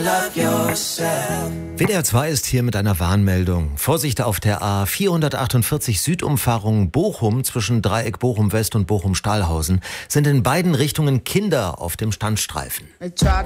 WDR 2 ist hier mit einer Warnmeldung. Vorsicht auf der A448 Südumfahrung Bochum zwischen Dreieck Bochum West und Bochum Stahlhausen sind in beiden Richtungen Kinder auf dem Standstreifen.